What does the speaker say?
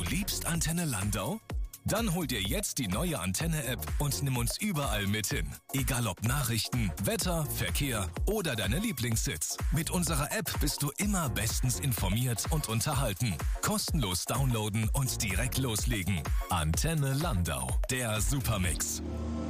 liebst Antenne Landau? Dann hol dir jetzt die neue Antenne-App und nimm uns überall mit hin. Egal ob Nachrichten, Wetter, Verkehr oder deine Lieblingshits. Mit unserer App bist du immer bestens informiert und unterhalten. Kostenlos downloaden und direkt loslegen. Antenne Landau, der Supermix.